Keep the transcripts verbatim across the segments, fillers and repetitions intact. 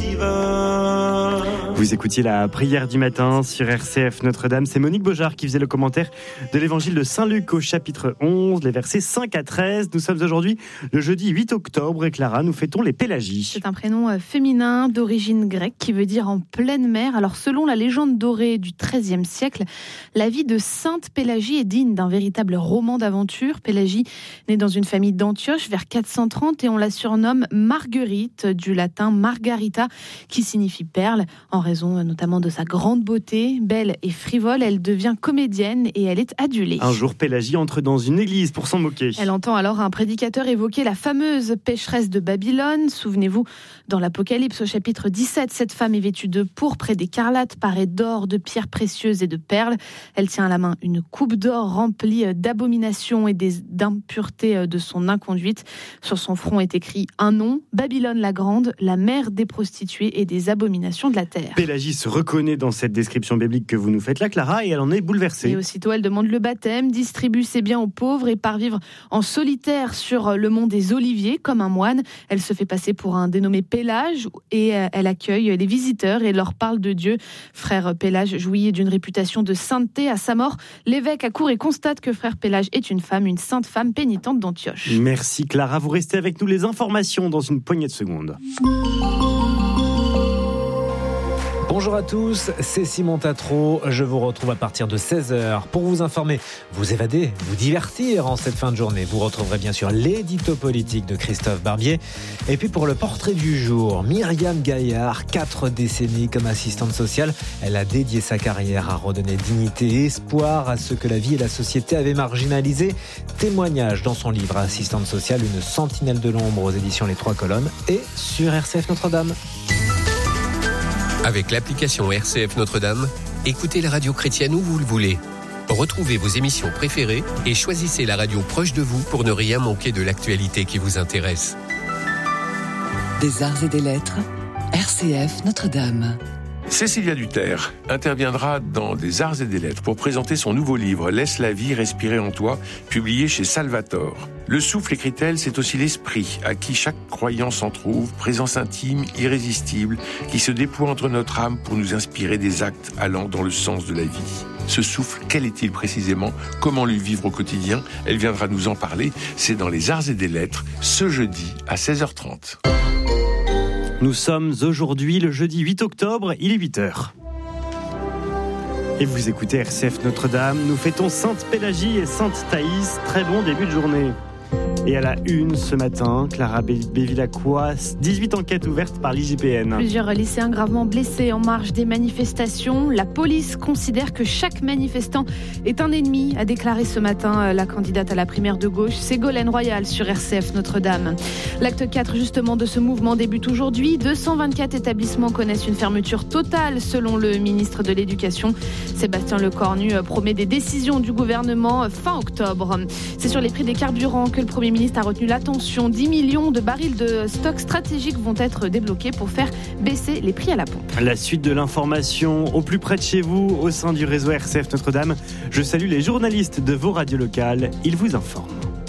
Vous écoutiez la prière du matin sur R C F Notre-Dame. C'est Monique Beaujard qui faisait le commentaire de l'évangile de Saint-Luc au chapitre onze, les versets cinq à treize. Nous sommes aujourd'hui le jeudi huit octobre et Clara, nous fêtons les Pélagies. C'est un prénom féminin d'origine grecque qui veut dire en pleine mer. Alors selon la légende dorée du treizième siècle, la vie de Sainte Pélagie est digne d'un véritable roman d'aventure. Pélagie née dans une famille d'Antioche vers quatre cent trente et on la surnomme Marguerite, du latin Margarita, qui signifie perle, en raison notamment de sa grande beauté. Belle et frivole, elle devient comédienne et elle est adulée. Un jour, Pélagie entre dans une église pour s'en moquer. Elle entend alors un prédicateur évoquer la fameuse pécheresse de Babylone. Souvenez-vous, dans l'Apocalypse au chapitre dix-sept, cette femme est vêtue de pourpre et d'écarlate, parée d'or, de pierres précieuses et de perles. Elle tient à la main une coupe d'or remplie d'abominations et d'impuretés de son inconduite. Sur son front est écrit un nom, Babylone la Grande, la mère des prostituées et des abominations de la terre. Pélagie se reconnaît dans cette description biblique que vous nous faites là, Clara, et elle en est bouleversée. Et aussitôt, elle demande le baptême, distribue ses biens aux pauvres et part vivre en solitaire sur le mont des Oliviers, comme un moine. Elle se fait passer pour un dénommé Pélage et elle accueille les visiteurs et leur parle de Dieu. Frère Pélage jouit d'une réputation de sainteté. À sa mort, l'évêque accourt et constate que Frère Pélage est une femme, une sainte femme pénitente d'Antioche. Merci Clara, vous restez avec nous, les informations dans une poignée de secondes. Bonjour à tous, c'est Simon Tatro. Je vous retrouve à partir de seize heures pour vous informer, vous évader, vous divertir en cette fin de journée. Vous retrouverez bien sûr l'édito politique de Christophe Barbier. Et puis pour le portrait du jour, Myriam Gaillard, quatre décennies comme assistante sociale. Elle a dédié sa carrière à redonner dignité et espoir à ceux que la vie et la société avaient marginalisés. Témoignage dans son livre Assistante sociale, une sentinelle de l'ombre aux éditions Les Trois Colonnes et sur R C F Notre-Dame. Avec l'application R C F Notre-Dame, écoutez la radio chrétienne où vous le voulez. Retrouvez vos émissions préférées et choisissez la radio proche de vous pour ne rien manquer de l'actualité qui vous intéresse. Des arts et des lettres, R C F Notre-Dame. Cécilia Duterre interviendra dans Des Arts et des Lettres pour présenter son nouveau livre « Laisse la vie respirer en toi », publié chez Salvator. Le souffle, écrit-elle, c'est aussi l'esprit, à qui chaque croyant s'en trouve, présence intime, irrésistible, qui se déploie entre notre âme pour nous inspirer des actes allant dans le sens de la vie. Ce souffle, quel est-il précisément ? Comment le vivre au quotidien ? Elle viendra nous en parler. C'est dans Les Arts et des Lettres, ce jeudi à seize heures trente. Nous sommes aujourd'hui le jeudi huit octobre, il est huit heures. Et vous écoutez R C F Notre-Dame, nous fêtons Sainte Pélagie et Sainte Thaïs, très bon début de journée. Et à la une ce matin, Clara Bévilacqua, dix-huit enquêtes ouvertes par l'I G P N. Plusieurs lycéens gravement blessés en marge des manifestations. La police considère que chaque manifestant est un ennemi, a déclaré ce matin la candidate à la primaire de gauche, Ségolène Royal, sur R C F Notre-Dame. L'acte quatre justement de ce mouvement débute aujourd'hui. deux cent vingt-quatre établissements connaissent une fermeture totale selon le ministre de l'Éducation. Sébastien Lecornu promet des décisions du gouvernement fin octobre. C'est sur les prix des carburants que le Premier ministre a retenu l'attention. dix millions de barils de stock stratégiques vont être débloqués pour faire baisser les prix à la pompe. La suite de l'information au plus près de chez vous, au sein du réseau R C F Notre-Dame. Je salue les journalistes de vos radios locales. Ils vous informent.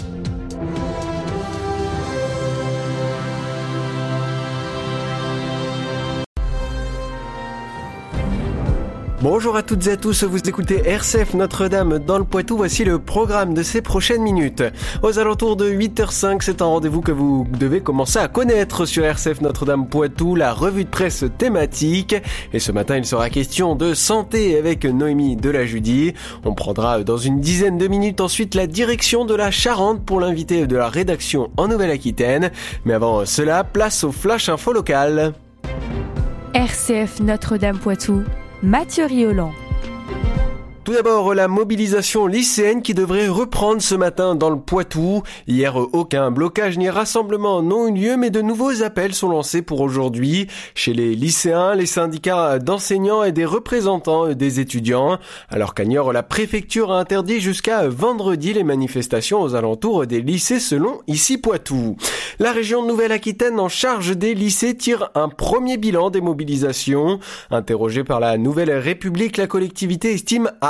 Bonjour à toutes et à tous, vous écoutez R C F Notre-Dame dans le Poitou. Voici le programme de ces prochaines minutes. Aux alentours de huit heures cinq, c'est un rendez-vous que vous devez commencer à connaître sur R C F Notre-Dame Poitou, la revue de presse thématique. Et ce matin, il sera question de santé avec Noémie Delajudie. On prendra dans une dizaine de minutes ensuite la direction de la Charente pour l'invité de la rédaction en Nouvelle-Aquitaine. Mais avant cela, place au Flash Info local. R C F Notre-Dame Poitou, Mathieu Rioland. Tout d'abord, la mobilisation lycéenne qui devrait reprendre ce matin dans le Poitou. Hier, aucun blocage ni rassemblement n'ont eu lieu, mais de nouveaux appels sont lancés pour aujourd'hui. Chez les lycéens, les syndicats d'enseignants et des représentants des étudiants. Alors qu'à Niort, la préfecture a interdit jusqu'à vendredi les manifestations aux alentours des lycées selon Ici Poitou. La région de Nouvelle-Aquitaine en charge des lycées tire un premier bilan des mobilisations. Interrogée par la Nouvelle République, la collectivité estime à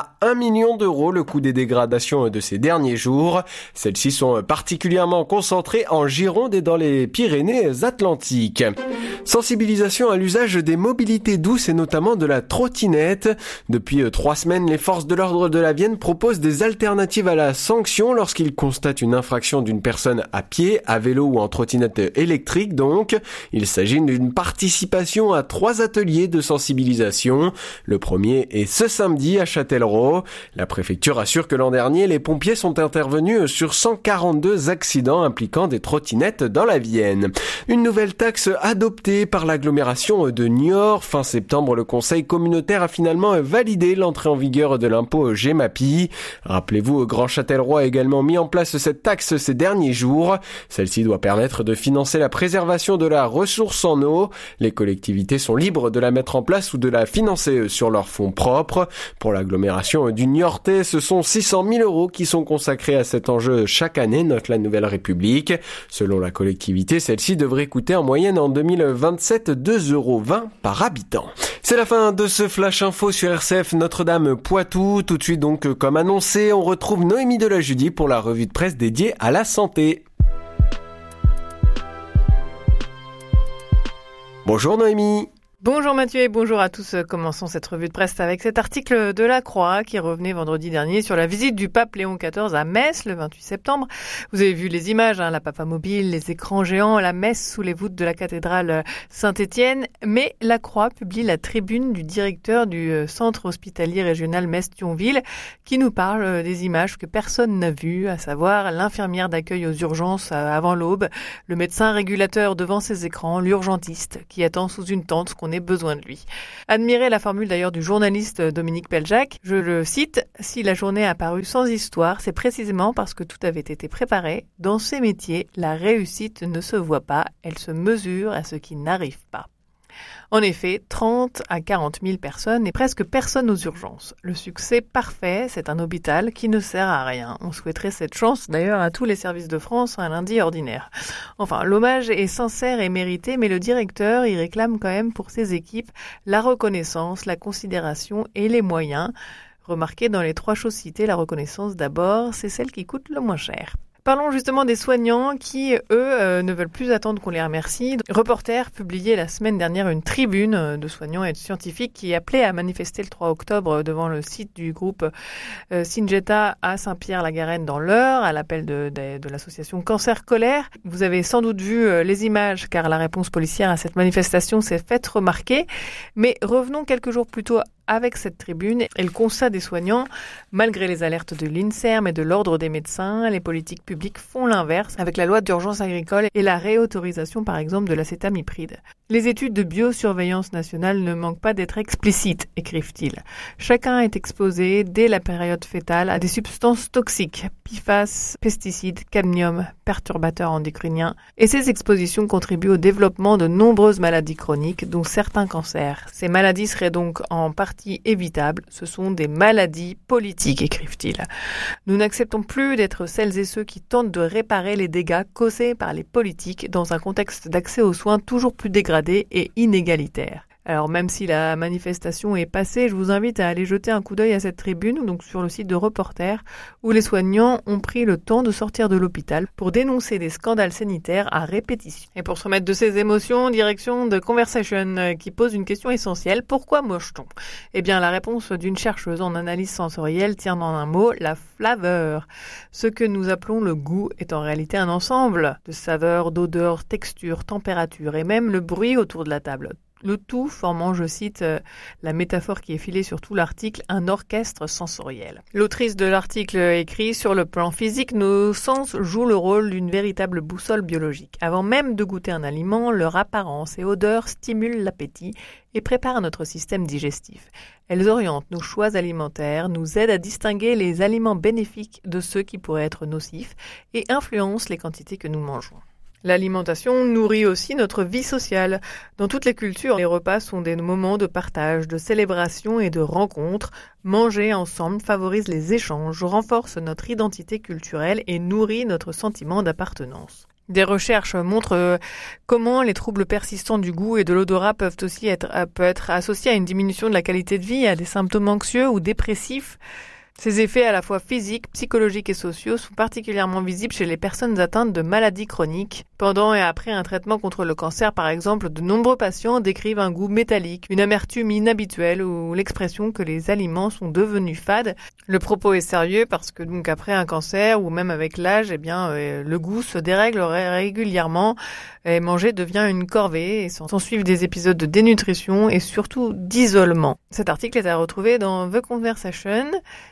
à un million d'euros le coût des dégradations de ces derniers jours. Celles-ci sont particulièrement concentrées en Gironde et dans les Pyrénées-Atlantiques. Sensibilisation à l'usage des mobilités douces et notamment de la trottinette. Depuis trois semaines, les forces de l'ordre de la Vienne proposent des alternatives à la sanction lorsqu'ils constatent une infraction d'une personne à pied, à vélo ou en trottinette électrique donc. Il s'agit d'une participation à trois ateliers de sensibilisation. Le premier est ce samedi à Châtellerault. La préfecture assure que l'an dernier, les pompiers sont intervenus sur cent quarante-deux accidents impliquant des trottinettes dans la Vienne. Une nouvelle taxe adoptée par l'agglomération de Niort. Fin septembre, le conseil communautaire a finalement validé l'entrée en vigueur de l'impôt Gemapi. Rappelez-vous, Grand Châtellerault a également mis en place cette taxe ces derniers jours. Celle-ci doit permettre de financer la préservation de la ressource en eau. Les collectivités sont libres de la mettre en place ou de la financer sur leurs fonds propres. Pour l'agglomération du Niortais, ce sont six cent mille euros qui sont consacrés à cet enjeu chaque année, note la Nouvelle République. Selon la collectivité, celle-ci devrait coûter en moyenne en deux mille vingt-sept deux euros vingt par habitant. C'est la fin de ce Flash Info sur R C F Notre-Dame Poitou. Tout de suite donc, comme annoncé, on retrouve Noémie Delajudie pour la revue de presse dédiée à la santé. Bonjour Noémie. Bonjour Mathieu et bonjour à tous. Commençons cette revue de presse avec cet article de La Croix qui revenait vendredi dernier sur la visite du pape Léon quatorze à Metz le vingt-huit septembre. Vous avez vu les images, hein, la papamobile, les écrans géants, la messe sous les voûtes de la cathédrale Saint-Étienne. Mais La Croix publie la tribune du directeur du centre hospitalier régional Metz-Thionville qui nous parle des images que personne n'a vues, à savoir l'infirmière d'accueil aux urgences avant l'aube, le médecin régulateur devant ses écrans, l'urgentiste qui attend sous une tente qu'on ait besoin de lui. Admirez la formule d'ailleurs du journaliste Dominique Peljac, je le cite, « Si la journée a paru sans histoire, c'est précisément parce que tout avait été préparé. Dans ces métiers, la réussite ne se voit pas, elle se mesure à ce qui n'arrive pas. » En effet, trente à quarante mille personnes et presque personne aux urgences. Le succès parfait, c'est un hôpital qui ne sert à rien. On souhaiterait cette chance d'ailleurs à tous les services de France un lundi ordinaire. Enfin, l'hommage est sincère et mérité, mais le directeur y réclame quand même pour ses équipes la reconnaissance, la considération et les moyens. Remarquez dans les trois choses citées, la reconnaissance d'abord, c'est celle qui coûte le moins cher. Parlons justement des soignants qui, eux, euh, ne veulent plus attendre qu'on les remercie. Reporter publiait la semaine dernière une tribune de soignants et de scientifiques qui appelaient à manifester le trois octobre devant le site du groupe euh, Syngenta à Saint-Pierre-la-Garenne dans l'Eure, à l'appel de, de, de l'association Cancer Colère. Vous avez sans doute vu euh, les images car la réponse policière à cette manifestation s'est faite remarquer. Mais revenons quelques jours plus tôt avec cette tribune et le constat des soignants. Malgré les alertes de l'INSERM et de l'Ordre des médecins, les politiques publiques font l'inverse avec la loi d'urgence agricole et la réautorisation par exemple de l'acétamipride. Les études de biosurveillance nationale ne manquent pas d'être explicites, écrivent-ils. Chacun est exposé dès la période fœtale à des substances toxiques, P F A S, pesticides, cadmium, perturbateurs endocriniens, et ces expositions contribuent au développement de nombreuses maladies chroniques, dont certains cancers. Ces maladies seraient donc en partie évitables. Ce sont des maladies politiques, écrivent-ils. Nous n'acceptons plus d'être celles et ceux qui tentent de réparer les dégâts causés par les politiques dans un contexte d'accès aux soins toujours plus dégradé et inégalitaire. Alors même si la manifestation est passée, je vous invite à aller jeter un coup d'œil à cette tribune, donc sur le site de Reporter, où les soignants ont pris le temps de sortir de l'hôpital pour dénoncer des scandales sanitaires à répétition. Et pour se remettre de ces émotions, direction de Conversation qui pose une question essentielle. Pourquoi moche-t-on ? Eh bien la réponse d'une chercheuse en analyse sensorielle tient en un mot la flaveur. Ce que nous appelons le goût est en réalité un ensemble de saveurs, d'odeurs, textures, températures et même le bruit autour de la table. Le tout formant, je cite, euh, la métaphore qui est filée sur tout l'article, un orchestre sensoriel. L'autrice de l'article écrit « Sur le plan physique, nos sens jouent le rôle d'une véritable boussole biologique. Avant même de goûter un aliment, leur apparence et odeur stimulent l'appétit et préparent notre système digestif. Elles orientent nos choix alimentaires, nous aident à distinguer les aliments bénéfiques de ceux qui pourraient être nocifs et influencent les quantités que nous mangeons. » L'alimentation nourrit aussi notre vie sociale. Dans toutes les cultures, les repas sont des moments de partage, de célébration et de rencontre. Manger ensemble favorise les échanges, renforce notre identité culturelle et nourrit notre sentiment d'appartenance. Des recherches montrent euh, comment les troubles persistants du goût et de l'odorat peuvent aussi être, euh, peuvent être associés à une diminution de la qualité de vie, à des symptômes anxieux ou dépressifs. Ces effets à la fois physiques, psychologiques et sociaux sont particulièrement visibles chez les personnes atteintes de maladies chroniques. Pendant et après un traitement contre le cancer, par exemple, de nombreux patients décrivent un goût métallique, une amertume inhabituelle ou l'expression que les aliments sont devenus fades. Le propos est sérieux parce que donc après un cancer ou même avec l'âge, eh bien euh, le goût se dérègle régulièrement et manger devient une corvée et s'en suivent des épisodes de dénutrition et surtout d'isolement. Cet article est à retrouver dans The Conversation.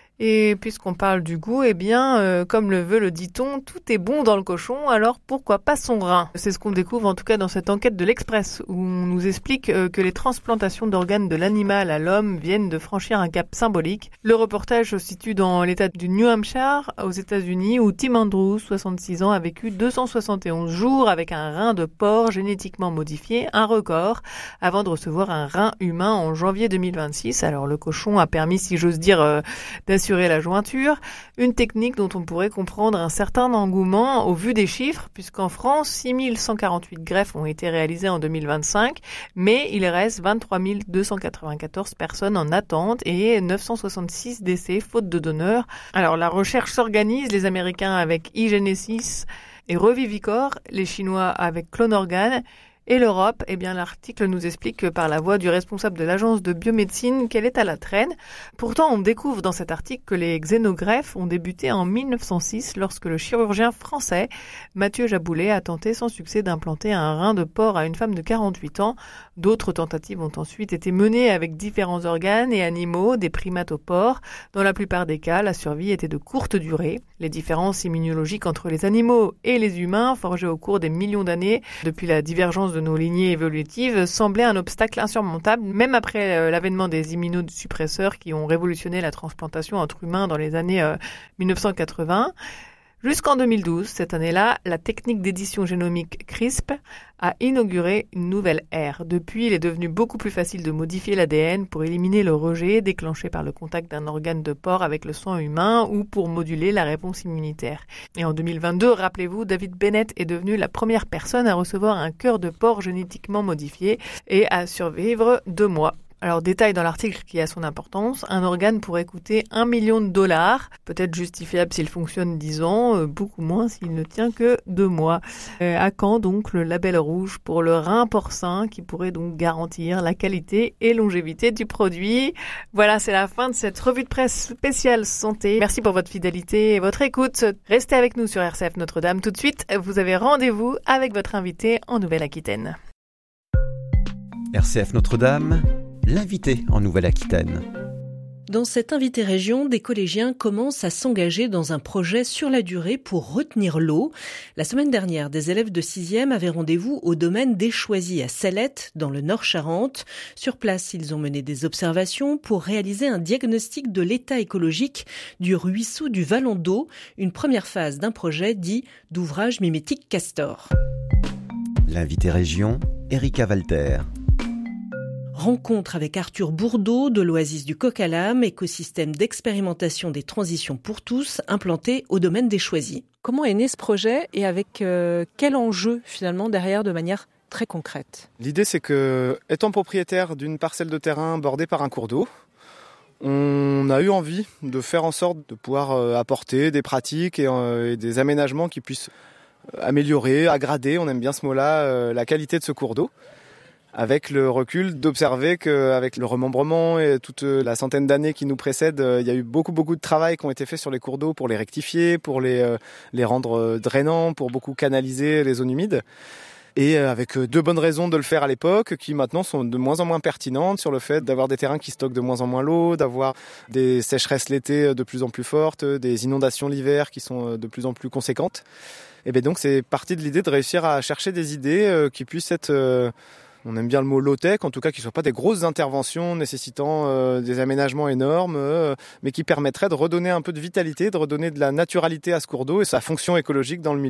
Et puisqu'on parle du goût, eh bien, euh, comme le veut le dit-on, tout est bon dans le cochon, alors pourquoi pas son rein ? C'est ce qu'on découvre en tout cas dans cette enquête de l'Express, où on nous explique euh, que les transplantations d'organes de l'animal à l'homme viennent de franchir un cap symbolique. Le reportage se situe dans l'état du New Hampshire, aux États-Unis, où Tim Andrews, soixante-six ans, a vécu deux cent soixante et onze jours avec un rein de porc génétiquement modifié, un record, avant de recevoir un rein humain en janvier deux mille vingt-six. Alors le cochon a permis, si j'ose dire, euh, d'assurer la jointure, une technique dont on pourrait comprendre un certain engouement au vu des chiffres, puisqu'en France, six mille cent quarante-huit greffes ont été réalisées en deux mille vingt-cinq, mais il reste vingt-trois mille deux cent quatre-vingt-quatorze personnes en attente et neuf cent soixante-six décès faute de donneurs. Alors la recherche s'organise, les Américains avec eGenesis et Revivicor, les Chinois avec Clonorgan, et l'Europe, eh bien, l'article nous explique que par la voix du responsable de l'agence de biomédecine qu'elle est à la traîne. Pourtant, on découvre dans cet article que les xénogreffes ont débuté en mille neuf cent six lorsque le chirurgien français Mathieu Jaboulet a tenté sans succès d'implanter un rein de porc à une femme de quarante-huit ans. D'autres tentatives ont ensuite été menées avec différents organes et animaux, des primates aux porcs. Dans la plupart des cas, la survie était de courte durée. Les différences immunologiques entre les animaux et les humains, forgées au cours des millions d'années, depuis la divergence de nos lignées évolutives, semblaient un obstacle insurmontable, même après l'avènement des immunosuppresseurs qui ont révolutionné la transplantation entre humains dans les années euh, mille neuf cent quatre-vingts. Jusqu'en deux mille douze, cette année-là, la technique d'édition génomique CRISPR a inauguré une nouvelle ère. Depuis, il est devenu beaucoup plus facile de modifier l'A D N pour éliminer le rejet déclenché par le contact d'un organe de porc avec le sang humain ou pour moduler la réponse immunitaire. Et en deux mille vingt-deux, rappelez-vous, David Bennett est devenu la première personne à recevoir un cœur de porc génétiquement modifié et à survivre deux mois. Alors, détail dans l'article qui a son importance, un organe pourrait coûter un million de dollars, peut-être justifiable s'il fonctionne dix ans, euh, beaucoup moins s'il ne tient que deux mois. Euh, à quand donc le label rouge pour le rein porcin qui pourrait donc garantir la qualité et longévité du produit? Voilà, c'est la fin de cette revue de presse spéciale santé. Merci pour votre fidélité et votre écoute. Restez avec nous sur R C F Notre-Dame. Tout de suite, vous avez rendez-vous avec votre invité en Nouvelle-Aquitaine. R C F Notre-Dame, l'invité en Nouvelle-Aquitaine. Dans cette invité région, des collégiens commencent à s'engager dans un projet sur la durée pour retenir l'eau. La semaine dernière, des élèves de sixième avaient rendez-vous au domaine des Choisies à Salette, dans le Nord-Charente. Sur place, ils ont mené des observations pour réaliser un diagnostic de l'état écologique du ruisseau du Vallon d'Eau, une première phase d'un projet dit d'ouvrage mimétique Castor. L'invité région, Erika Walter. Rencontre avec Arthur Bourdeau de l'Oasis du Coq à l'Âme, écosystème d'expérimentation des transitions pour tous, implanté au domaine des Choisies. Comment est né ce projet et avec euh, quel enjeu finalement derrière de manière très concrète ? L'idée c'est que, étant propriétaire d'une parcelle de terrain bordée par un cours d'eau, on a eu envie de faire en sorte de pouvoir euh, apporter des pratiques et, euh, et des aménagements qui puissent améliorer, aggrader, on aime bien ce mot-là, euh, la qualité de ce cours d'eau. Avec le recul d'observer qu'avec le remembrement et toute la centaine d'années qui nous précèdent, il y a eu beaucoup beaucoup de travail qui ont été faits sur les cours d'eau pour les rectifier, pour les, les rendre drainants, pour beaucoup canaliser les zones humides. Et avec deux bonnes raisons de le faire à l'époque, qui maintenant sont de moins en moins pertinentes sur le fait d'avoir des terrains qui stockent de moins en moins l'eau, d'avoir des sécheresses l'été de plus en plus fortes, des inondations l'hiver qui sont de plus en plus conséquentes. Et bien donc c'est parti de l'idée de réussir à chercher des idées qui puissent être... On aime bien le mot low-tech, en tout cas qui ne soient pas des grosses interventions nécessitant euh, des aménagements énormes, euh, mais qui permettraient de redonner un peu de vitalité, de redonner de la naturalité à ce cours d'eau et sa fonction écologique dans le milieu.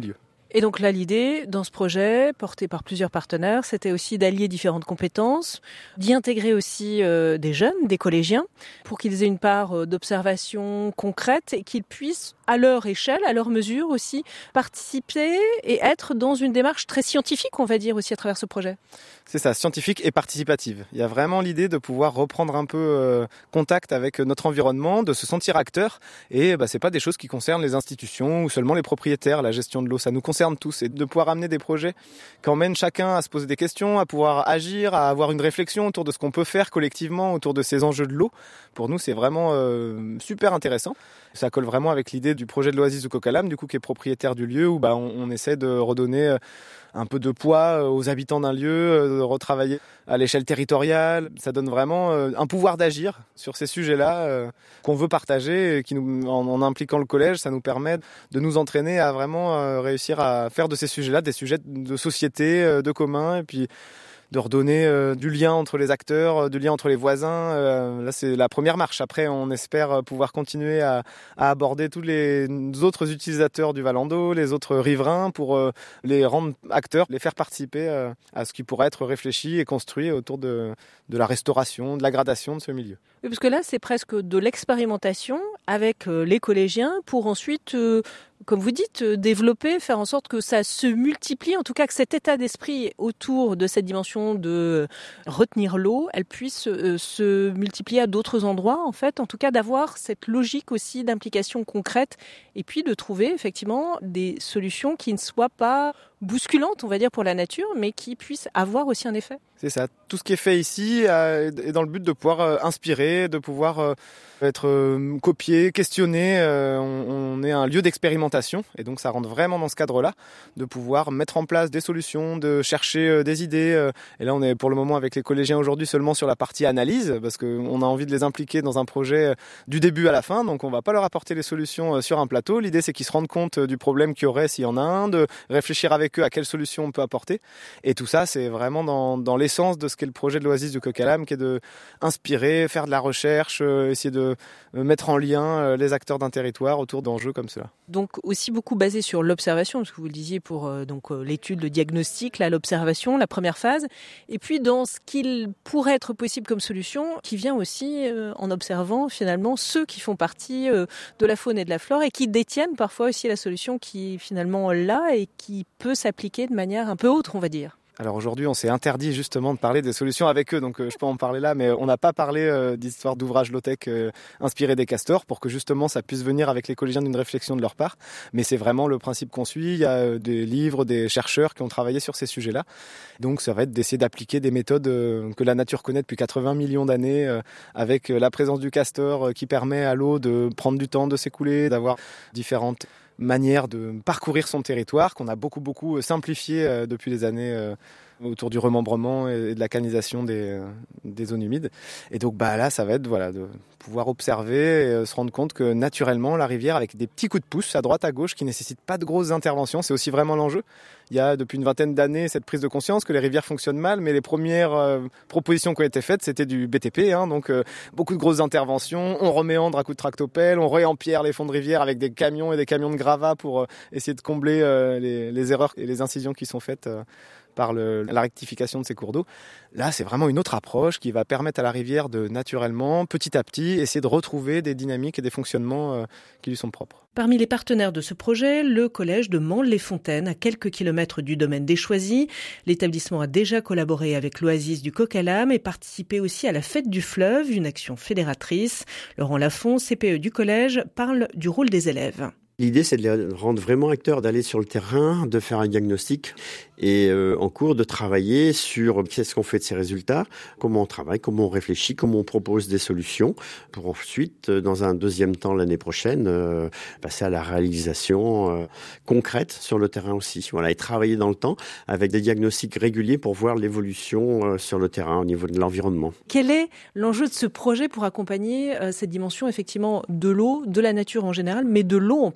Et donc là, l'idée, dans ce projet, porté par plusieurs partenaires, c'était aussi d'allier différentes compétences, d'y intégrer aussi euh, des jeunes, des collégiens, pour qu'ils aient une part euh, d'observation concrète et qu'ils puissent, à leur échelle, à leur mesure aussi, participer et être dans une démarche très scientifique, on va dire, aussi à travers ce projet. C'est ça, scientifique et participative. Il y a vraiment l'idée de pouvoir reprendre un peu euh, contact avec notre environnement, de se sentir acteur. Et bah, c'est pas des choses qui concernent les institutions ou seulement les propriétaires, la gestion de l'eau. Ça nous concerne tous. Et de pouvoir amener des projets qui emmènent chacun à se poser des questions, à pouvoir agir, à avoir une réflexion autour de ce qu'on peut faire collectivement autour de ces enjeux de l'eau. Pour nous, c'est vraiment euh, super intéressant. Ça colle vraiment avec l'idée du projet de l'Oasis du Coq à l'Âne, du coup, qui est propriétaire du lieu, où bah, on, on essaie de redonner euh, un peu de poids aux habitants d'un lieu, euh, de retravailler à l'échelle territoriale. Ça donne vraiment euh, un pouvoir d'agir sur ces sujets-là euh, qu'on veut partager, et qui nous, en, en impliquant le collège, ça nous permet de nous entraîner à vraiment euh, réussir à faire de ces sujets-là des sujets de société, euh, de commun, et puis de redonner euh, du lien entre les acteurs, euh, du lien entre les voisins. Euh, là, c'est la première marche. Après, on espère pouvoir continuer à, à aborder tous les autres utilisateurs du Vallando, les autres riverains, pour euh, les rendre acteurs, les faire participer euh, à ce qui pourrait être réfléchi et construit autour de, de la restauration, de la gradation de ce milieu. Oui, parce que là, c'est presque de l'expérimentation avec euh, les collégiens pour ensuite, euh, comme vous dites, euh, développer, faire en sorte que ça se multiplie, en tout cas que cet état d'esprit autour de cette dimension de retenir l'eau, elle puisse euh, se multiplier à d'autres endroits, en fait, en tout cas d'avoir cette logique aussi d'implication concrète et puis de trouver effectivement des solutions qui ne soient pas bousculantes, on va dire, pour la nature, mais qui puissent avoir aussi un effet. C'est ça. Tout ce qui est fait ici euh, est dans le but de pouvoir euh, inspirer, de pouvoir euh, être euh, copié, questionné. Euh, on, on est un lieu d'expérimentation et donc ça rentre vraiment dans ce cadre-là, de pouvoir mettre en place des solutions, de chercher euh, des idées. Euh, et là, on est pour le moment avec les collégiens aujourd'hui seulement sur la partie analyse, parce qu'on a envie de les impliquer dans un projet euh, du début à la fin. Donc on va pas leur apporter les solutions euh, sur un plateau. L'idée, c'est qu'ils se rendent compte euh, du problème qu'il y aurait s'il y en a un, de réfléchir avec eux à quelles solutions on peut apporter. Et tout ça, c'est vraiment dans, dans l'essence de ce qu'est le projet de l'Oasis du Coq à l'Âne, qui est de inspirer, faire de la recherche, euh, essayer de euh, mettre en lien euh, les acteurs d'un territoire autour d'enjeux comme cela. Donc aussi beaucoup basé sur l'observation, parce que vous le disiez pour euh, donc euh, l'étude, le diagnostic, là, l'observation, la première phase, et puis dans ce qu'il pourrait être possible comme solution, qui vient aussi euh, en observant finalement ceux qui font partie euh, de la faune et de la flore et qui détiennent parfois aussi la solution qui est finalement là et qui peut s'appliquer de manière un peu autre, on va dire. Alors aujourd'hui, on s'est interdit justement de parler des solutions avec eux, donc euh, je peux en parler là, mais on n'a pas parlé euh, d'histoire d'ouvrages low-tech euh, inspirés des castors pour que justement ça puisse venir avec les collégiens d'une réflexion de leur part. Mais c'est vraiment le principe qu'on suit. Il y a euh, des livres, des chercheurs qui ont travaillé sur ces sujets-là. Donc ça va être d'essayer d'appliquer des méthodes euh, que la nature connaît depuis quatre-vingts millions d'années, euh, avec la présence du castor euh, qui permet à l'eau de prendre du temps, de s'écouler, d'avoir différentes manière de parcourir son territoire, qu'on a beaucoup beaucoup simplifié euh, depuis des années euh, autour du remembrement et de la canalisation des, euh, des zones humides. Et donc bah, là, ça va être voilà, de pouvoir observer et euh, se rendre compte que naturellement, la rivière, avec des petits coups de pouce à droite, à gauche, qui ne nécessitent pas de grosses interventions, c'est aussi vraiment l'enjeu. Il y a depuis une vingtaine d'années cette prise de conscience que les rivières fonctionnent mal, mais les premières euh, propositions qui ont été faites, c'était du B T P, hein, donc euh, beaucoup de grosses interventions. On reméandre à coups de tractopelle, on réempierre les fonds de rivière avec des camions et des camions de gravats pour euh, essayer de combler euh, les, les erreurs et les incisions qui sont faites euh, par le, la rectification de ces cours d'eau. Là, c'est vraiment une autre approche qui va permettre à la rivière de naturellement, petit à petit, essayer de retrouver des dynamiques et des fonctionnements euh, qui lui sont propres. Parmi les partenaires de ce projet, le collège de Mansle-les-Fontaines, à quelques kilomètres du domaine des Choisy. L'établissement a déjà collaboré avec l'Oasis du Coq à l'Âne et participé aussi à la Fête du Fleuve, une action fédératrice. Laurent Lafont, C P E du collège, parle du rôle des élèves. L'idée, c'est de les rendre vraiment acteurs, d'aller sur le terrain, de faire un diagnostic et euh, en cours de travailler sur qu'est-ce qu'on fait de ces résultats, comment on travaille, comment on réfléchit, comment on propose des solutions pour ensuite, dans un deuxième temps l'année prochaine, euh, passer à la réalisation euh, concrète sur le terrain aussi. Voilà, et travailler dans le temps avec des diagnostics réguliers pour voir l'évolution euh, sur le terrain au niveau de l'environnement. Quel est l'enjeu de ce projet pour accompagner euh, cette dimension effectivement de l'eau, de la nature en général, mais de l'eau en particulier ?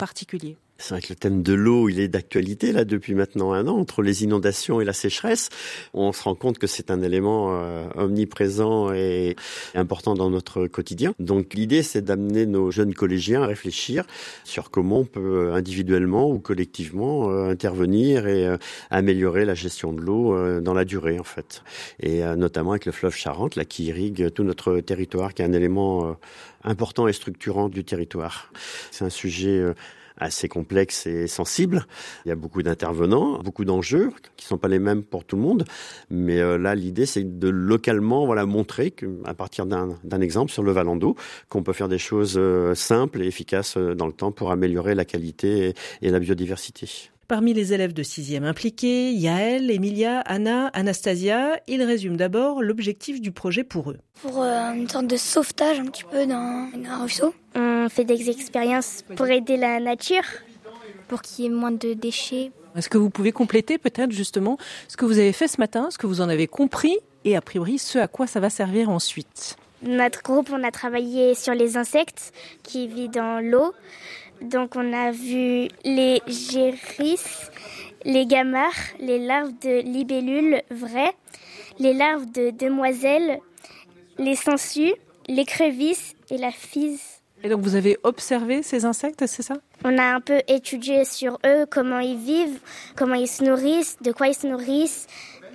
C'est vrai que le thème de l'eau, il est d'actualité là depuis maintenant un an. Entre les inondations et la sécheresse, on se rend compte que c'est un élément euh, omniprésent et important dans notre quotidien. Donc l'idée, c'est d'amener nos jeunes collégiens à réfléchir sur comment on peut individuellement ou collectivement euh, intervenir et euh, améliorer la gestion de l'eau euh, dans la durée en fait. Et euh, notamment avec le fleuve Charente, là qui irrigue tout notre territoire, qui est un élément euh, important et structurant du territoire. C'est un sujet euh, assez complexe et sensible. Il y a beaucoup d'intervenants, beaucoup d'enjeux qui ne sont pas les mêmes pour tout le monde. Mais euh, là, l'idée, c'est de localement voilà, montrer qu'à partir d'un, d'un exemple sur le Valent d'Eau, qu'on peut faire des choses euh, simples et efficaces euh, dans le temps pour améliorer la qualité et, et la biodiversité. Parmi les élèves de sixième impliqués, Yael, Emilia, Anna, Anastasia, ils résument d'abord l'objectif du projet pour eux. Pour euh, une sorte de sauvetage un petit peu dans un ruisseau. On fait des expériences pour aider la nature, pour qu'il y ait moins de déchets. Est-ce que vous pouvez compléter peut-être justement ce que vous avez fait ce matin, ce que vous en avez compris et a priori ce à quoi ça va servir ensuite ? Notre groupe, on a travaillé sur les insectes qui vivent dans l'eau. Donc on a vu les gérisses, les gamarres, les larves de libellules vraies, les larves de demoiselles, les sangsues, l'écrevisse et la fise. Et donc vous avez observé ces insectes, c'est ça ? On a un peu étudié sur eux, comment ils vivent, comment ils se nourrissent, de quoi ils se nourrissent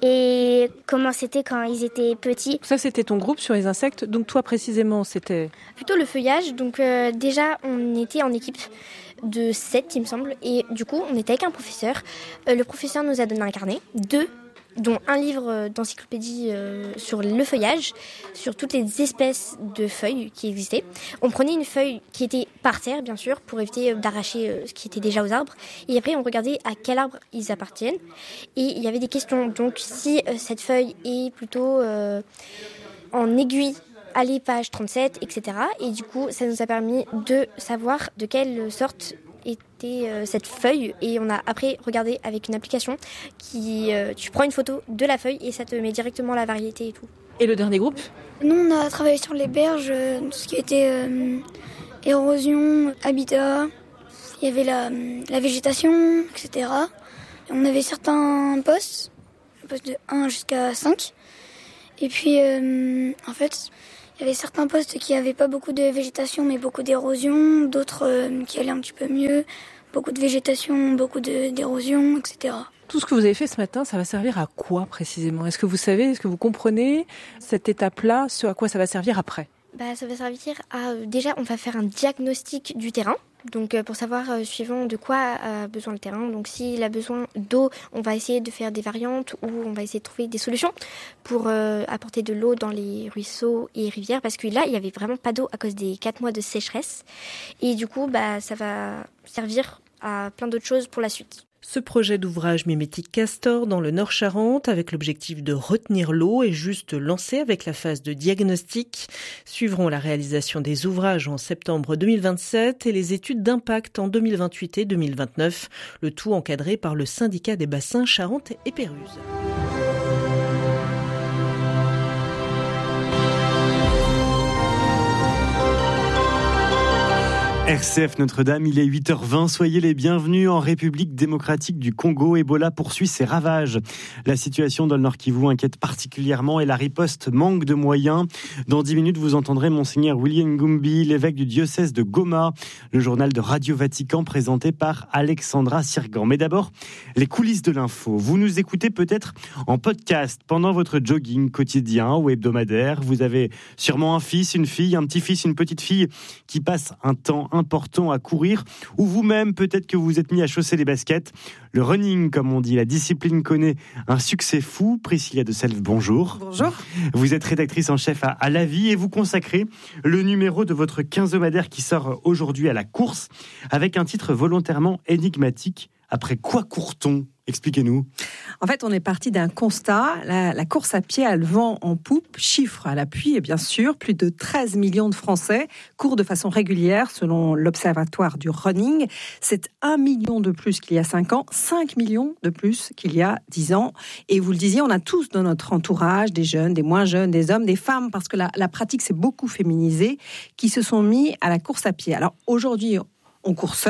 et comment c'était quand ils étaient petits. Ça, c'était ton groupe sur les insectes. Donc toi, précisément, c'était... Plutôt le feuillage. Donc euh, déjà, on était en équipe de sept, il me semble. Et du coup, on était avec un professeur. Euh, le professeur nous a donné un carnet, deux, dont un livre d'encyclopédie euh, sur le feuillage, sur toutes les espèces de feuilles qui existaient. On prenait une feuille qui était par terre, bien sûr, pour éviter d'arracher euh, ce qui était déjà aux arbres. Et après, on regardait à quel arbre ils appartiennent. Et il y avait des questions. Donc, si euh, cette feuille est plutôt euh, en aiguille, allez, page trente-sept, et cetera. Et du coup, ça nous a permis de savoir de quelle sorte était euh, cette feuille, et on a après regardé avec une application qui euh, tu prends une photo de la feuille et ça te met directement la variété et tout. Et le dernier groupe ? Nous on a travaillé sur les berges, euh, tout ce qui était euh, érosion, habitat, il y avait la, la végétation, et cetera. On avait certains postes, postes de un jusqu'à cinq, et puis euh, en fait il y avait certains postes qui n'avaient pas beaucoup de végétation mais beaucoup d'érosion, d'autres euh, qui allaient un petit peu mieux, beaucoup de végétation, beaucoup de, d'érosion, et cetera. Tout ce que vous avez fait ce matin, ça va servir à quoi précisément ? Est-ce que vous savez, est-ce que vous comprenez cette étape-là, ce à quoi ça va servir après ? Bah, ça va servir à... Euh, déjà, on va faire un diagnostic du terrain. Donc, euh, pour savoir, euh, suivant de quoi a besoin le terrain. Donc, s'il a besoin d'eau, on va essayer de faire des variantes ou on va essayer de trouver des solutions pour euh, apporter de l'eau dans les ruisseaux et rivières. Parce que là, il n'y avait vraiment pas d'eau à cause des quatre mois de sécheresse. Et du coup, bah, ça va servir à plein d'autres choses pour la suite. Ce projet d'ouvrage mimétique Castor dans le Nord-Charente, avec l'objectif de retenir l'eau, est juste lancé avec la phase de diagnostic. Suivront la réalisation des ouvrages en septembre deux mille vingt-sept et les études d'impact en deux mille vingt-huit et deux mille vingt-neuf, le tout encadré par le syndicat des bassins Charente et Pérouse. R C F Notre-Dame, il est huit heures vingt, soyez les bienvenus en République démocratique du Congo. Ebola poursuit ses ravages. La situation dans le Nord Kivu inquiète particulièrement et la riposte manque de moyens. Dans dix minutes, vous entendrez Monseigneur William Ngumbi, l'évêque du diocèse de Goma, le journal de Radio Vatican présenté par Alexandra Sirgan. Mais d'abord, les coulisses de l'info. Vous nous écoutez peut-être en podcast pendant votre jogging quotidien ou hebdomadaire. Vous avez sûrement un fils, une fille, un petit-fils, une petite-fille qui passe un temps important à courir, ou vous-même, peut-être que vous vous êtes mis à chausser les baskets. Le running, comme on dit, la discipline connaît un succès fou. Priscilla de Selve, bonjour. Bonjour. Vous êtes rédactrice en chef à, à La Vie et vous consacrez le numéro de votre quinzomadaire qui sort aujourd'hui à la course, avec un titre volontairement énigmatique. Après quoi court-on ? Expliquez-nous. En fait, on est parti d'un constat. La, la course à pied a le vent en poupe. Chiffre à l'appui, et bien sûr, plus de treize millions de Français courent de façon régulière, selon l'Observatoire du running. C'est un million de plus qu'il y a cinq ans, cinq millions de plus qu'il y a dix ans. Et vous le disiez, on a tous dans notre entourage, des jeunes, des moins jeunes, des hommes, des femmes, parce que la, la pratique s'est beaucoup féminisée, qui se sont mis à la course à pied. Alors aujourd'hui, on court seul,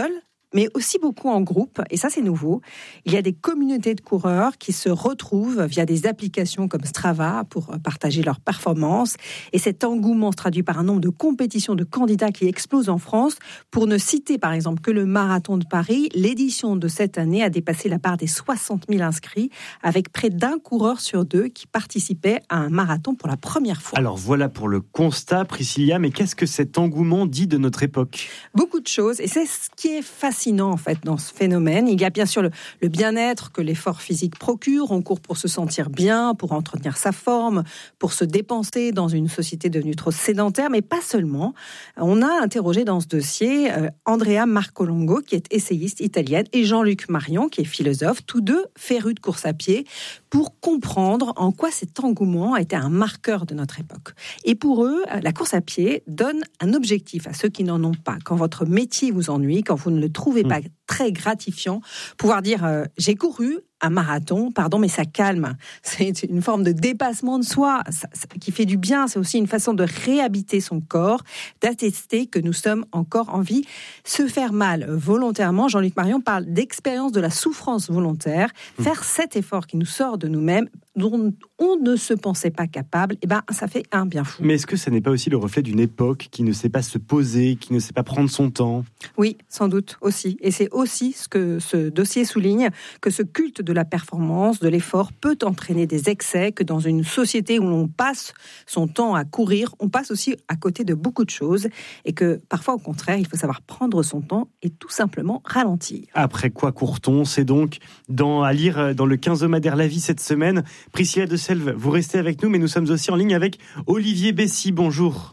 mais aussi beaucoup en groupe, et ça c'est nouveau. Il y a des communautés de coureurs qui se retrouvent via des applications comme Strava pour partager leurs performances, et cet engouement se traduit par un nombre de compétitions de candidats qui explosent en France. Pour ne citer par exemple que le marathon de Paris, l'édition de cette année a dépassé la barre des soixante mille inscrits, avec près d'un coureur sur deux qui participait à un marathon pour la première fois. Alors voilà pour le constat, Priscilla, mais qu'est-ce que cet engouement dit de notre époque ? Beaucoup de choses, et c'est ce qui est fascinant en fait dans ce phénomène. Il y a bien sûr le, le bien-être que l'effort physique procure. On court pour se sentir bien, pour entretenir sa forme, pour se dépenser dans une société devenue trop sédentaire, mais pas seulement. On a interrogé dans ce dossier euh, Andrea Marcolongo, qui est essayiste italienne, et Jean-Luc Marion, qui est philosophe, tous deux férus de course à pied, pour comprendre en quoi cet engouement a été un marqueur de notre époque. Et pour eux, la course à pied donne un objectif à ceux qui n'en ont pas. Quand votre métier vous ennuie, quand vous ne le trouvez pas très gratifiant, pouvoir dire euh, j'ai couru un marathon, pardon, mais ça calme. C'est une forme de dépassement de soi ça, ça, qui fait du bien. C'est aussi une façon de réhabiter son corps, d'attester que nous sommes encore en vie. Se faire mal volontairement, Jean-Luc Marion parle d'expérience de la souffrance volontaire. Mmh. Faire cet effort qui nous sort de nous-mêmes, dont on ne se pensait pas capable, eh ben, ça fait un bien fou. Mais est-ce que ça n'est pas aussi le reflet d'une époque qui ne sait pas se poser, qui ne sait pas prendre son temps ? Oui, sans doute aussi. Et c'est aussi ce que ce dossier souligne, que ce culte de la performance, de l'effort peut entraîner des excès, que dans une société où l'on passe son temps à courir, on passe aussi à côté de beaucoup de choses, et que parfois au contraire, il faut savoir prendre son temps et tout simplement ralentir. Après quoi court-on ? C'est donc dans, à lire dans le quinzomadaire La Vie cette semaine. Priscilla de Selve, vous restez avec nous, mais nous sommes aussi en ligne avec Olivier Bessy. Bonjour.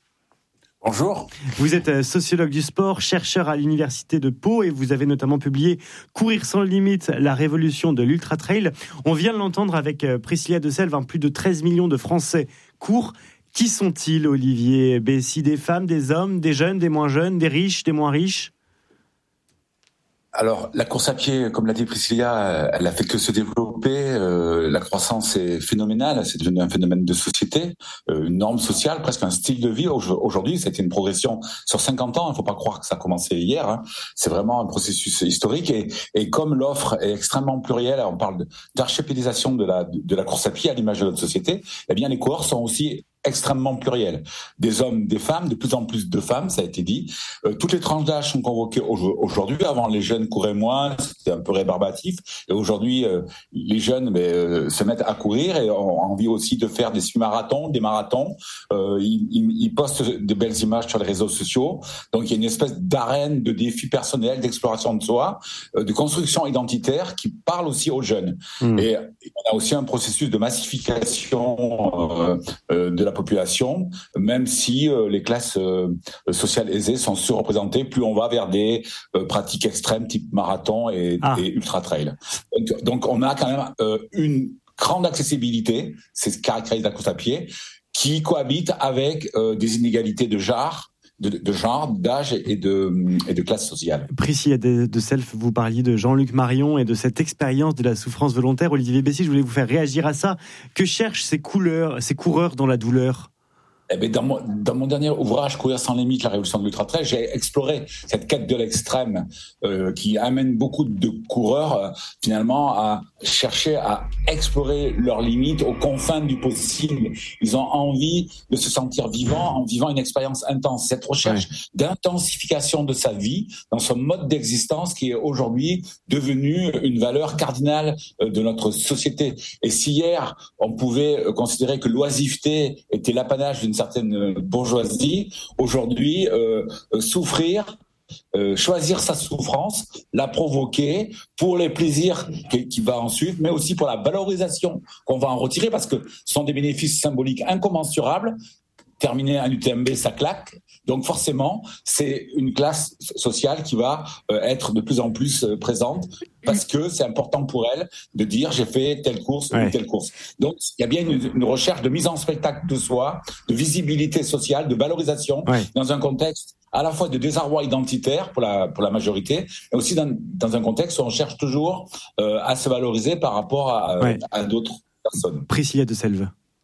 Bonjour. Vous êtes sociologue du sport, chercheur à l'université de Pau, et vous avez notamment publié Courir sans limite, la révolution de l'ultra-trail. On vient de l'entendre avec Priscilla de Selve, hein, plus de treize millions de Français courent. Qui sont-ils, Olivier Bessy ? Des femmes, des hommes, des jeunes, des moins jeunes, des riches, des moins riches ? Alors, la course à pied, comme l'a dit Priscilla, elle a fait que se développer. Euh, la croissance est phénoménale. C'est devenu un phénomène de société, euh, une norme sociale, presque un style de vie. Aujourd'hui, c'était une progression sur cinquante ans. Il ne faut pas croire que ça a commencé hier. Hein. C'est vraiment un processus historique. Et, et comme l'offre est extrêmement plurielle, on parle d'archipélisation de la, de la course à pied à l'image de notre société, eh bien, les coureurs sont aussi extrêmement pluriel. Des hommes, des femmes, de plus en plus de femmes, ça a été dit. Euh, toutes les tranches d'âge sont convoquées aujourd'hui. Avant, les jeunes couraient moins, c'était un peu rébarbatif. Et aujourd'hui, euh, les jeunes mais, euh, se mettent à courir et ont envie aussi de faire des semi-marathons, des marathons. Euh, ils, ils postent de belles images sur les réseaux sociaux. Donc, il y a une espèce d'arène de défis personnels, d'exploration de soi, euh, de construction identitaire qui parle aussi aux jeunes. Mmh. Et on a aussi un processus de massification euh, euh, de la population, même si euh, les classes euh, sociales aisées sont surreprésentées, plus on va vers des euh, pratiques extrêmes type marathon et, ah. et ultra-trail. Donc, donc on a quand même euh, une grande accessibilité, c'est ce qui caractérise la course à pied, qui cohabite avec euh, des inégalités de genre, de, de genre, d'âge et de, et de classe sociale. Priscilla de, de Selve, vous parliez de Jean-Luc Marion et de cette expérience de la souffrance volontaire. Olivier Bessy, je voulais vous faire réagir à ça. Que cherchent ces couleurs, ces coureurs dans la douleur ? Eh bien, dans mon, dans mon dernier ouvrage, Courir sans limite, la révolution de l'ultra-trail, j'ai exploré cette quête de l'extrême euh, qui amène beaucoup de coureurs euh, finalement à chercher à explorer leurs limites aux confins du possible. Ils ont envie de se sentir vivants en vivant une expérience intense. Cette recherche ouais. d'intensification de sa vie dans son mode d'existence qui est aujourd'hui devenu une valeur cardinale de notre société. Et si hier, on pouvait considérer que l'oisiveté était l'apanage d'une certaine bourgeoisie, aujourd'hui, euh, souffrir, euh, choisir sa souffrance, la provoquer pour les plaisirs qui, qui va ensuite, mais aussi pour la valorisation qu'on va en retirer, parce que ce sont des bénéfices symboliques incommensurables. Terminer un U T M B, ça claque. Donc forcément, c'est une classe sociale qui va euh, être de plus en plus euh, présente parce que c'est important pour elle de dire j'ai fait telle course ouais. ou telle course. Donc il y a bien une, une recherche de mise en spectacle de soi, de visibilité sociale, de valorisation ouais. dans un contexte à la fois de désarroi identitaire pour la pour la majorité, mais aussi dans, dans un contexte où on cherche toujours euh, à se valoriser par rapport à, ouais. à d'autres personnes. Priscilla de Selve.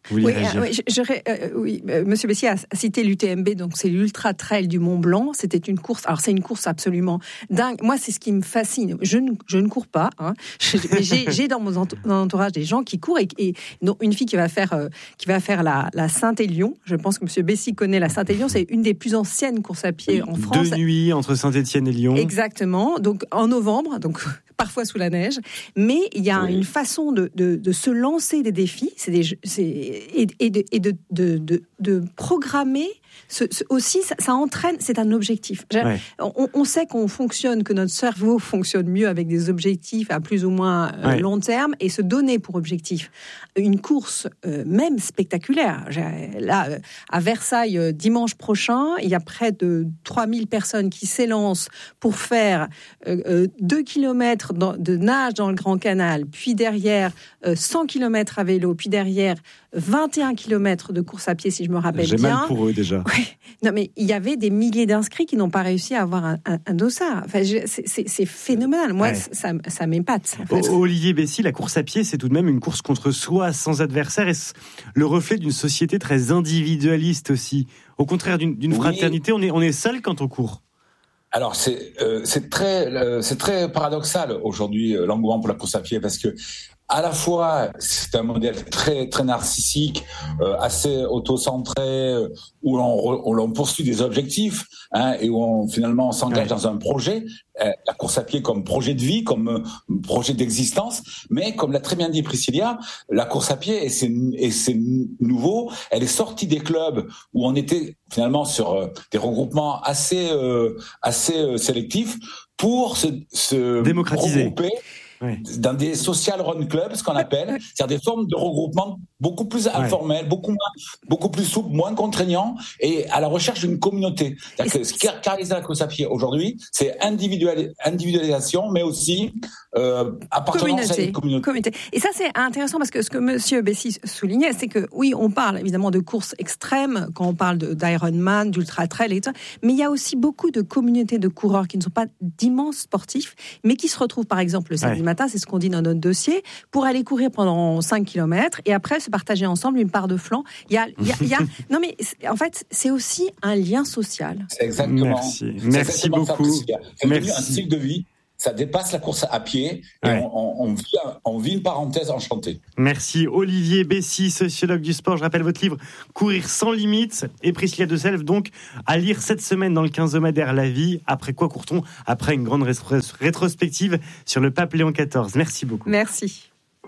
Vous voulez oui, réagir? euh, oui, je, je, euh, oui, euh, Monsieur Bessier a cité l'U T M B, donc c'est l'Ultra Trail du Mont Blanc. C'était une course. Alors c'est une course absolument dingue. Moi, c'est ce qui me fascine. Je ne, je ne cours pas, hein, mais j'ai, j'ai dans mon entourage des gens qui courent et, et donc une fille qui va faire, euh, qui va faire la, la Saint-Élion. Je pense que Monsieur Bessier connaît la Saint-Élion. C'est une des plus anciennes courses à pied en France. Deux nuits entre Saint-Étienne et Lyon. Exactement. Donc en novembre, donc parfois sous la neige. Mais il y a oui. une façon de, de, de se lancer des défis. C'est des, c'est et, et, de, et de, de, de, de programmer ce, ce, aussi, ça, ça entraîne, c'est un objectif. Ouais. On, on sait qu'on fonctionne, que notre cerveau fonctionne mieux avec des objectifs à plus ou moins euh, ouais. long terme et se donner pour objectif une course euh, même spectaculaire. Là, euh, à Versailles, euh, dimanche prochain, il y a près de trois mille personnes qui s'élancent pour faire euh, deux kilomètres de nage dans le Grand Canal, puis derrière euh, cent kilomètres à vélo, puis derrière vingt et un kilomètres de course à pied, si je me rappelle J'ai bien. J'ai mal pour eux déjà. Oui. Non, mais il y avait des milliers d'inscrits qui n'ont pas réussi à avoir un, un, un dossard. Enfin, je, c'est, c'est, c'est phénoménal. Moi, ouais. ça, ça m'épate. En fait. Olivier Bessy, la course à pied, c'est tout de même une course contre soi, sans adversaire, et le reflet d'une société très individualiste aussi. Au contraire d'une, d'une fraternité, oui. on est, on est seul quand on court. Alors c'est euh, c'est très euh, c'est très paradoxal aujourd'hui euh, l'engouement pour la course à pied parce que à la fois c'est un modèle très très narcissique, euh, assez auto-centré, euh, où on, on, on poursuit des objectifs hein, et où on finalement on s'engage ouais. dans un projet, euh, la course à pied comme projet de vie, comme euh, projet d'existence, mais comme l'a très bien dit Priscilla, la course à pied et c'est et c'est nouveau, elle est sortie des clubs où on était finalement sur euh, des regroupements assez euh, assez euh, sélectifs pour se, se démocratiser. regrouper oui. dans des social run clubs, ce qu'on appelle, c'est-à-dire des formes de regroupement beaucoup plus informels, ouais. beaucoup moins, beaucoup plus souples, moins contraignants, et à la recherche d'une communauté. C'est-à-dire que ce qui caractérise la course à pied aujourd'hui, c'est individualis- individualisation, mais aussi euh, appartenance à une communauté. communauté. Et ça, c'est intéressant parce que ce que Monsieur Bessy soulignait, c'est que oui, on parle évidemment de courses extrêmes quand on parle de, d'Ironman, d'ultra trail, et tout, mais il y a aussi beaucoup de communautés de coureurs qui ne sont pas d'immenses sportifs, mais qui se retrouvent par exemple le samedi ouais. matin, c'est ce qu'on dit dans notre dossier, pour aller courir pendant cinq kilomètres et après se partager ensemble une part de flanc. Il y a, il y a, il y a... non mais en fait, c'est aussi un lien social. C'est exactement. Merci, c'est merci exactement beaucoup. Ça, c'est devenu un style de vie. Ça dépasse la course à pied et ouais. on, on, on, vit, on vit une parenthèse enchantée. Merci Olivier Bessy, sociologue du sport. Je rappelle votre livre Courir sans limite et Priscilla de Selve, donc à lire cette semaine dans le quinzomadaire La Vie. Après quoi court-on ? Après une grande rétro- rétrospective sur le pape Léon quatorze. Merci beaucoup. Merci.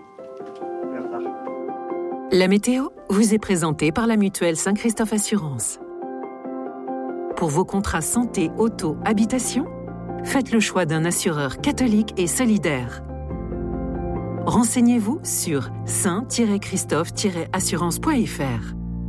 La météo vous est présentée par la mutuelle Saint-Christophe Assurance. Pour vos contrats santé, auto, habitation, faites le choix d'un assureur catholique et solidaire. Renseignez-vous sur saint christophe assurance point f r.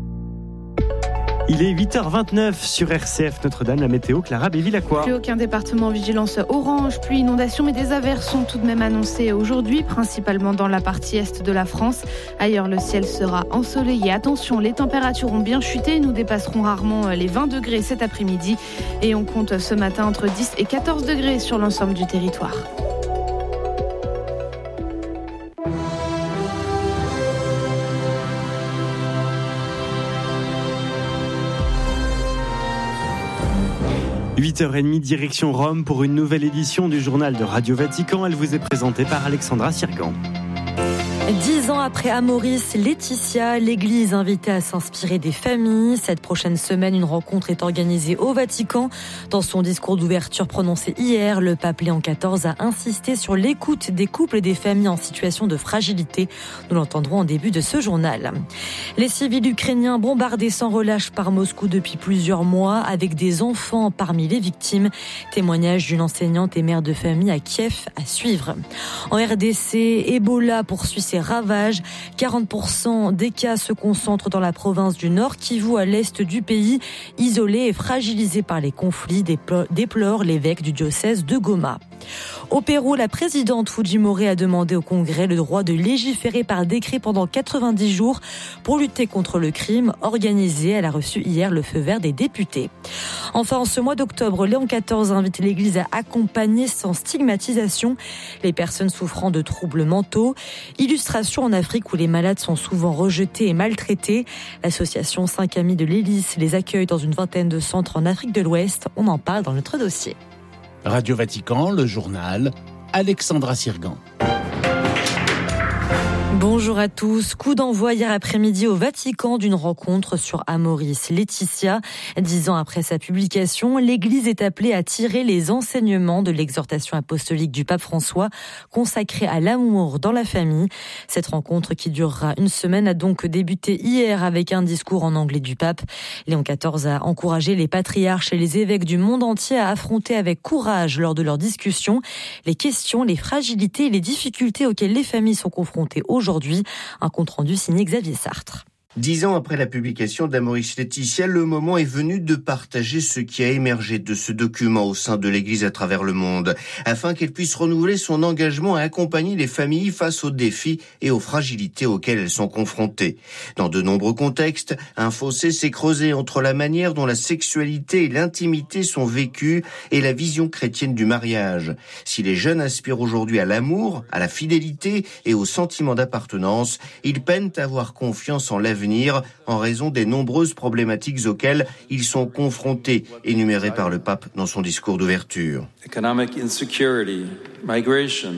Il est huit heures vingt-neuf sur R C F Notre-Dame, la météo, Clara Béville-Lacroix. Plus aucun département en vigilance orange, pluie, inondation, mais des averses sont tout de même annoncées aujourd'hui, principalement dans la partie est de la France. Ailleurs, le ciel sera ensoleillé. Attention, les températures ont bien chuté, nous dépasserons rarement les vingt degrés cet après-midi et on compte ce matin entre dix et quatorze degrés sur l'ensemble du territoire. huit heures trente, direction Rome pour une nouvelle édition du journal de Radio Vatican. Elle vous est présentée par Alexandra Sirgan. Dix ans après Amoris Laetitia, l'Église invitait à s'inspirer des familles. Cette prochaine semaine, une rencontre est organisée au Vatican. Dans son discours d'ouverture prononcé hier, le pape Léon quatorze a insisté sur l'écoute des couples et des familles en situation de fragilité. Nous l'entendrons en début de ce journal. Les civils ukrainiens bombardés sans relâche par Moscou depuis plusieurs mois, avec des enfants parmi les victimes. Témoignage d'une enseignante et mère de famille à Kiev à suivre. En R D C, Ebola poursuit ses ravages. quarante pour cent des cas se concentrent dans la province du Nord Kivu, à l'est du pays, isolée et fragilisée par les conflits, déplore l'évêque du diocèse de Goma. Au Pérou, la présidente Fujimori a demandé au Congrès le droit de légiférer par décret pendant quatre-vingt-dix jours pour lutter contre le crime organisé. Elle a reçu hier le feu vert des députés. Enfin, en ce mois d'octobre, Léon quatorze a invité l'Église à accompagner sans stigmatisation les personnes souffrant de troubles mentaux. Illustration en Afrique où les malades sont souvent rejetés et maltraités. L'association cinq Amis de l'Hélice les accueille dans une vingtaine de centres en Afrique de l'Ouest. On en parle dans notre dossier. Radio Vatican, le journal, Alexandra Sirgan. Bonjour à tous. Coup d'envoi hier après-midi au Vatican d'une rencontre sur Amoris Laetitia. Dix ans après sa publication, l'Église est appelée à tirer les enseignements de l'exhortation apostolique du pape François consacrée à l'amour dans la famille. Cette rencontre qui durera une semaine a donc débuté hier avec un discours en anglais du pape. Léon quatorze a encouragé les patriarches et les évêques du monde entier à affronter avec courage lors de leurs discussions les questions, les fragilités et les difficultés auxquelles les familles sont confrontées aujourd'hui. Aujourd'hui, un compte-rendu signé Xavier Sartre. Dix ans après la publication d'Amoris Laetitia, le moment est venu de partager ce qui a émergé de ce document au sein de l'Église à travers le monde, afin qu'elle puisse renouveler son engagement à accompagner les familles face aux défis et aux fragilités auxquelles elles sont confrontées. Dans de nombreux contextes, un fossé s'est creusé entre la manière dont la sexualité et l'intimité sont vécues et la vision chrétienne du mariage. Si les jeunes aspirent aujourd'hui à l'amour, à la fidélité et au sentiment d'appartenance, ils peinent à avoir confiance en l'avenir en raison des nombreuses problématiques auxquelles ils sont confrontés, énumérées par le pape dans son discours d'ouverture. Economic insecurity, migration,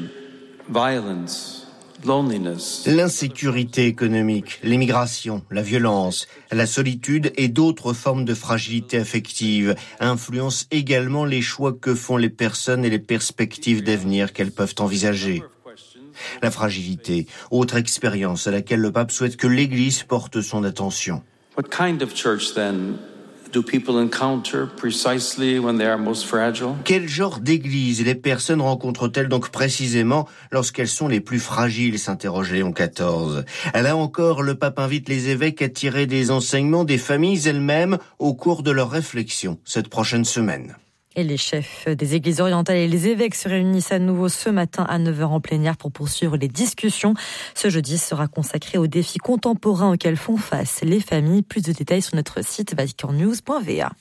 violence, loneliness. L'insécurité économique, l'immigration, la violence, la solitude et d'autres formes de fragilité affective influencent également les choix que font les personnes et les perspectives d'avenir qu'elles peuvent envisager. La fragilité, autre expérience à laquelle le pape souhaite que l'Église porte son attention. What kind of church then do people encounter precisely when they are most fragile? Quel genre d'église les personnes rencontrent-elles donc précisément lorsqu'elles sont les plus fragiles, s'interroge Léon quatorze. Là encore, le pape invite les évêques à tirer des enseignements des familles elles-mêmes au cours de leurs réflexions cette prochaine semaine. Et les chefs des églises orientales et les évêques se réunissent à nouveau ce matin à neuf heures en plénière pour poursuivre les discussions. Ce jeudi sera consacré aux défis contemporains auxquels font face les familles. Plus de détails sur notre site vatican news point v a.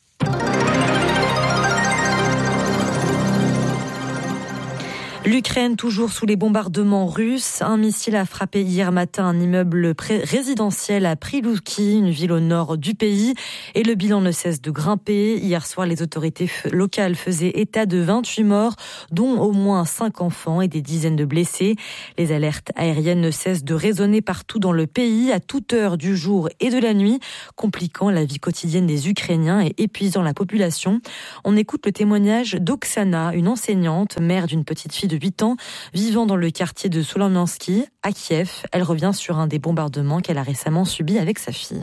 L'Ukraine toujours sous les bombardements russes. Un missile a frappé hier matin un immeuble résidentiel à Prilouki, une ville au nord du pays. Et le bilan ne cesse de grimper. Hier soir, les autorités locales faisaient état de vingt-huit morts, dont au moins cinq enfants et des dizaines de blessés. Les alertes aériennes ne cessent de résonner partout dans le pays, à toute heure du jour et de la nuit, compliquant la vie quotidienne des Ukrainiens et épuisant la population. On écoute le témoignage d'Oksana, une enseignante, mère d'une petite fille de huit ans, vivant dans le quartier de Solomiansky, à Kiev. Elle revient sur un des bombardements qu'elle a récemment subi avec sa fille.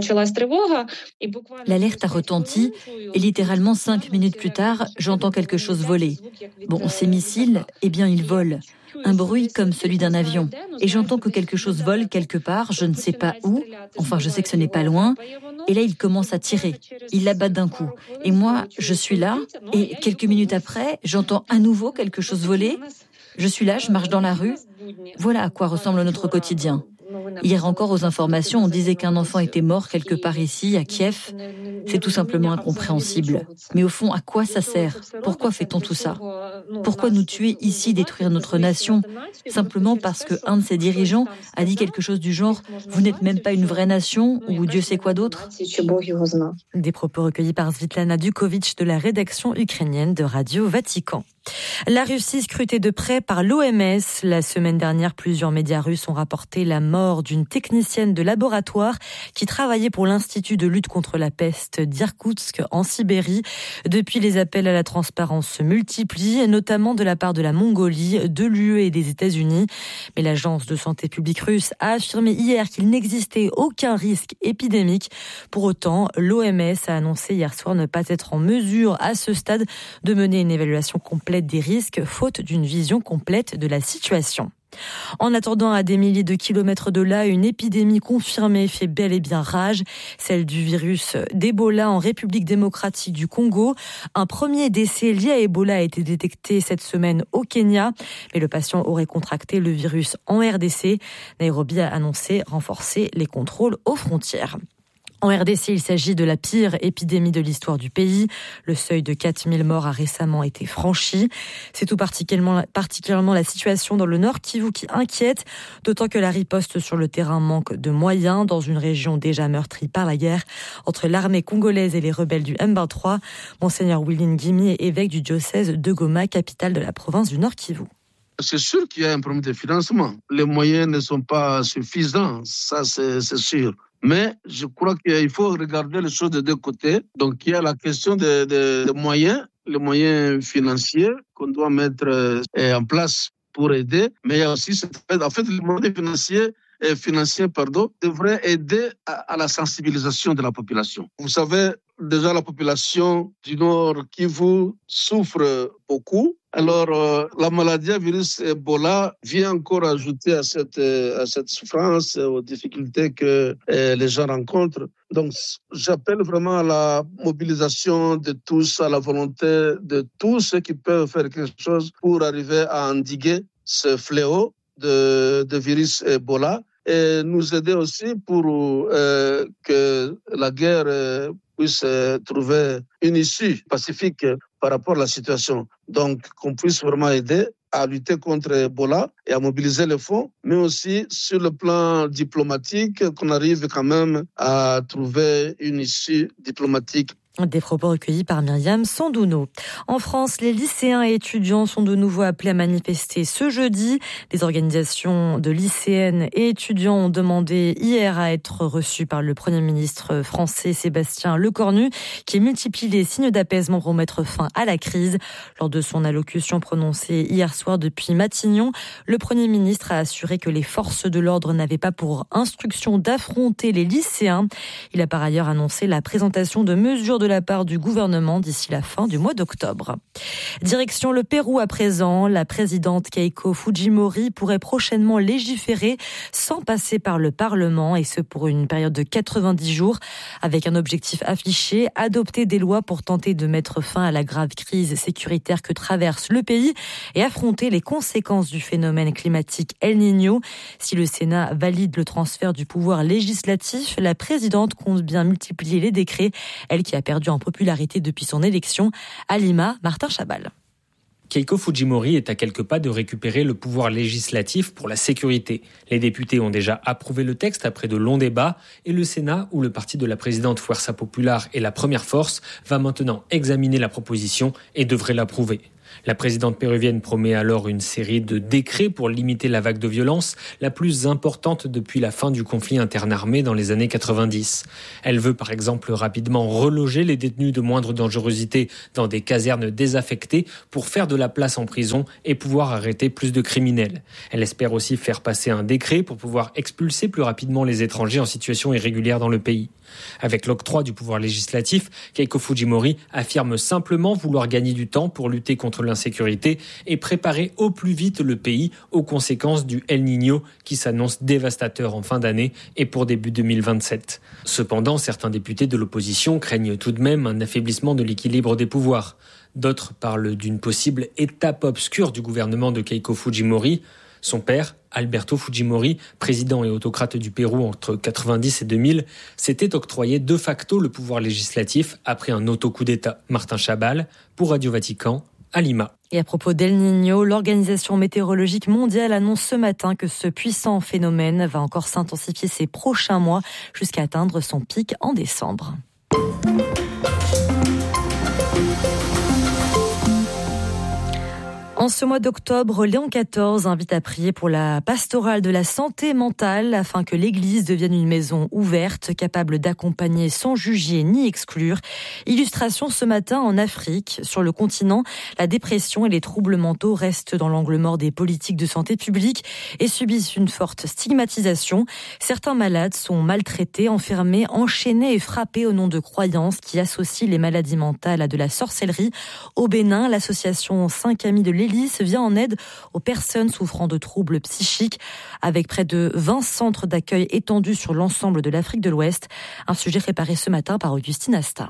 L'alerte a retenti et littéralement cinq minutes plus tard, j'entends quelque chose voler. Bon, ces missiles, eh bien ils volent. Un bruit comme celui d'un avion. Et j'entends que quelque chose vole quelque part, je ne sais pas où. Enfin, je sais que ce n'est pas loin. Et là, il commence à tirer. Il l'abattent d'un coup. Et moi, je suis là. Et quelques minutes après, j'entends à nouveau quelque chose voler. Je suis là, je marche dans la rue. Voilà à quoi ressemble notre quotidien. Hier encore, aux informations, on disait qu'un enfant était mort quelque part ici, à Kiev. C'est tout simplement incompréhensible. Mais au fond, à quoi ça sert ? Pourquoi fait-on tout ça ? Pourquoi nous tuer ici, détruire notre nation ? Simplement parce qu'un de ses dirigeants a dit quelque chose du genre « Vous n'êtes même pas une vraie nation » ou « Dieu sait quoi d'autre ?» Des propos recueillis par Svitlana Dukovic de la rédaction ukrainienne de Radio Vatican. La Russie scrutée de près par l'O M S. La semaine dernière, plusieurs médias russes ont rapporté la mort d'une technicienne de laboratoire qui travaillait pour l'Institut de lutte contre la peste d'Irkoutsk en Sibérie. Depuis, les appels à la transparence se multiplient, notamment de la part de la Mongolie, de l'U E et des États-Unis. Mais l'agence de santé publique russe a affirmé hier qu'il n'existait aucun risque épidémique. Pour autant, l'O M S a annoncé hier soir ne pas être en mesure à ce stade de mener une évaluation complète des risques, faute d'une vision complète de la situation. En attendant, à des milliers de kilomètres de là, une épidémie confirmée fait bel et bien rage, celle du virus d'Ebola en République démocratique du Congo. Un premier décès lié à Ebola a été détecté cette semaine au Kenya, mais le patient aurait contracté le virus en R D C. Nairobi a annoncé renforcer les contrôles aux frontières. En R D C, il s'agit de la pire épidémie de l'histoire du pays. Le seuil de quatre mille morts a récemment été franchi. C'est tout particulièrement, particulièrement la situation dans le Nord Kivu qui inquiète, d'autant que la riposte sur le terrain manque de moyens dans une région déjà meurtrie par la guerre entre l'armée congolaise et les rebelles du M vingt-trois. Monseigneur Willy Ngimi est évêque du diocèse de Goma, capitale de la province du Nord Kivu. C'est sûr qu'il y a un problème de financement. Les moyens ne sont pas suffisants, ça c'est, c'est sûr. Mais je crois qu'il faut regarder les choses de deux côtés. Donc il y a la question des de, de moyens, les moyens financiers qu'on doit mettre euh, en place pour aider. Mais il y a aussi, en fait, les moyens financiers et financiers, pardon, devraient aider à, à la sensibilisation de la population. Vous savez, déjà la population du Nord Kivu souffre beaucoup. Alors, euh, la maladie à virus Ebola vient encore ajouter à cette, à cette souffrance, aux difficultés que euh, les gens rencontrent. Donc, j'appelle vraiment à la mobilisation de tous, à la volonté de tous ceux qui peuvent faire quelque chose pour arriver à endiguer ce fléau de, de virus Ebola et nous aider aussi pour euh, que la guerre euh, puisse euh, trouver une issue pacifique par rapport à la situation. Donc, qu'on puisse vraiment aider à lutter contre Ebola et à mobiliser les fonds, mais aussi sur le plan diplomatique, qu'on arrive quand même à trouver une issue diplomatique. Des propos recueillis par Myriam Sandouno. En France, les lycéens et étudiants sont de nouveau appelés à manifester ce jeudi. Des organisations de lycéennes et étudiants ont demandé hier à être reçus par le Premier ministre français Sébastien Lecornu, qui multiplie les signes d'apaisement pour mettre fin à la crise. Lors de son allocution prononcée hier soir depuis Matignon, le Premier ministre a assuré que les forces de l'ordre n'avaient pas pour instruction d'affronter les lycéens. Il a par ailleurs annoncé la présentation de mesures de de la part du gouvernement d'ici la fin du mois d'octobre. Direction le Pérou à présent. La présidente Keiko Fujimori pourrait prochainement légiférer sans passer par le Parlement, et ce pour une période de quatre-vingt-dix jours, avec un objectif affiché, adopter des lois pour tenter de mettre fin à la grave crise sécuritaire que traverse le pays et affronter les conséquences du phénomène climatique El Niño. Si le Sénat valide le transfert du pouvoir législatif, la présidente compte bien multiplier les décrets, elle qui a perdu en popularité depuis son élection. À Lima, Martin Chabal. Keiko Fujimori est à quelques pas de récupérer le pouvoir législatif pour la sécurité. Les députés ont déjà approuvé le texte après de longs débats et le Sénat, où le parti de la présidente Fuerza Popular est la première force, va maintenant examiner la proposition et devrait l'approuver. La présidente péruvienne promet alors une série de décrets pour limiter la vague de violence, la plus importante depuis la fin du conflit interarmé dans les années quatre-vingt-dix. Elle veut par exemple rapidement reloger les détenus de moindre dangerosité dans des casernes désaffectées pour faire de la place en prison et pouvoir arrêter plus de criminels. Elle espère aussi faire passer un décret pour pouvoir expulser plus rapidement les étrangers en situation irrégulière dans le pays. Avec l'octroi du pouvoir législatif, Keiko Fujimori affirme simplement vouloir gagner du temps pour lutter contre l'insécurité et préparer au plus vite le pays aux conséquences du El Niño qui s'annonce dévastateur en fin d'année et pour début deux mille vingt-sept. Cependant, certains députés de l'opposition craignent tout de même un affaiblissement de l'équilibre des pouvoirs. D'autres parlent d'une possible étape obscure du gouvernement de Keiko Fujimori. Son père, Alberto Fujimori, président et autocrate du Pérou entre quatre-vingt-dix et deux mille, s'était octroyé de facto le pouvoir législatif après un auto-coup d'État. Martin Chabal, pour Radio Vatican, à Lima. Et à propos d'El Niño, l'Organisation météorologique mondiale annonce ce matin que ce puissant phénomène va encore s'intensifier ces prochains mois jusqu'à atteindre son pic en décembre. En ce mois d'octobre, Léon quatorze invite à prier pour la pastorale de la santé mentale afin que l'Église devienne une maison ouverte, capable d'accompagner sans juger ni exclure. Illustration ce matin en Afrique. Sur le continent, la dépression et les troubles mentaux restent dans l'angle mort des politiques de santé publique et subissent une forte stigmatisation. Certains malades sont maltraités, enfermés, enchaînés et frappés au nom de croyances qui associent les maladies mentales à de la sorcellerie. Au Bénin, l'association cinq Amis de l'Élysée Alice vient en aide aux personnes souffrant de troubles psychiques avec près de vingt centres d'accueil étendus sur l'ensemble de l'Afrique de l'Ouest. Un sujet préparé ce matin par Augustine Asta.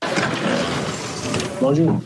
Bonjour.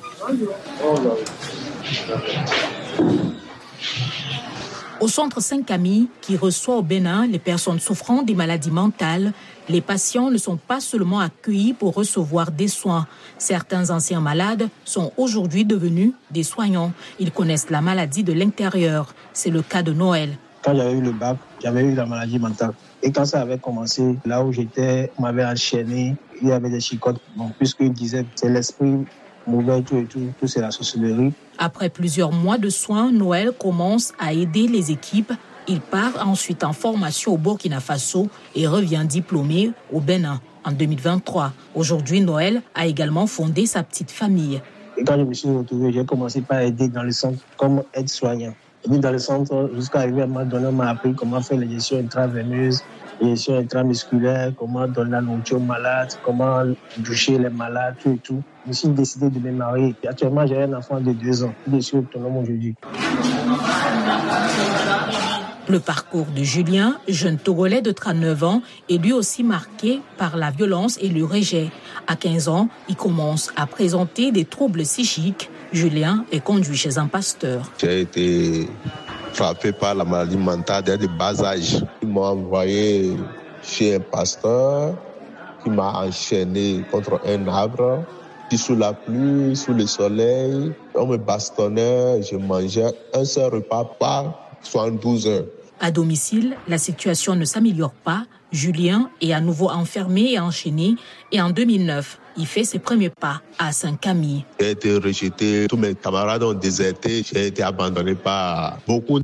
Au centre Saint-Camille, qui reçoit au Bénin les personnes souffrant des maladies mentales, les patients ne sont pas seulement accueillis pour recevoir des soins. Certains anciens malades sont aujourd'hui devenus des soignants. Ils connaissent la maladie de l'intérieur. C'est le cas de Noël. Quand j'avais eu le bac, j'avais eu la maladie mentale. Et quand ça avait commencé, là où j'étais, on m'avait enchaîné, il y avait des chicottes. Bon, puisqu'ils disaient c'est l'esprit mauvais, tout et tout, tout c'est la sorcellerie. Après plusieurs mois de soins, Noël commence à aider les équipes. Il part ensuite en formation au Burkina Faso et revient diplômé au Bénin en deux mille vingt-trois. Aujourd'hui, Noël a également fondé sa petite famille. Et quand je me suis retrouvé, j'ai commencé par aider dans le centre comme aide-soignant. Et puis dans le centre, jusqu'à arriver à un moment donné, on m'a appris comment faire les gestions intraveineuses, les gestions intramusculaires, comment donner la nourriture aux malades, comment doucher les malades, tout et tout. Je me suis décidé de me marier. Et actuellement, j'ai un enfant de deux ans. Je suis autonome aujourd'hui. Le parcours de Julien, jeune Togolais de trente-neuf ans, est lui aussi marqué par la violence et le rejet. À quinze ans, il commence à présenter des troubles psychiques. Julien est conduit chez un pasteur. J'ai été frappé par la maladie mentale dès le bas âge. Ils m'ont envoyé chez un pasteur qui m'a enchaîné contre un arbre. Puis sous la pluie, sous le soleil, on me bastonnait, je mangeais un seul repas par soixante-douze heures. À domicile, la situation ne s'améliore pas. Julien est à nouveau enfermé et enchaîné. Et en deux mille neuf, il fait ses premiers pas à Saint-Camille. J'ai été rejeté, tous mes camarades ont déserté. J'ai été abandonné par beaucoup